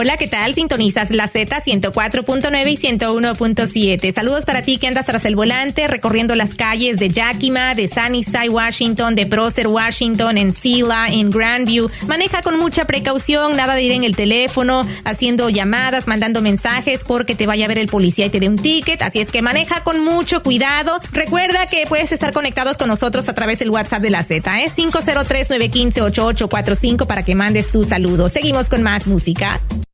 Hola, ¿qué tal? Sintonizas la Z 104.9 y 101.7. Saludos para ti que andas tras el volante, recorriendo las calles de Yakima, de Sunnyside, Washington, de Prosser, Washington, en Sila, en Grandview. Maneja con mucha precaución, nada de ir en el teléfono, haciendo llamadas, mandando mensajes porque te vaya a ver el policía y te dé un ticket. Así es que maneja con mucho cuidado. Recuerda que puedes estar conectados con nosotros a través del WhatsApp de la Z, 503-915-8845 para que mandes tu saludo. Seguimos con más música.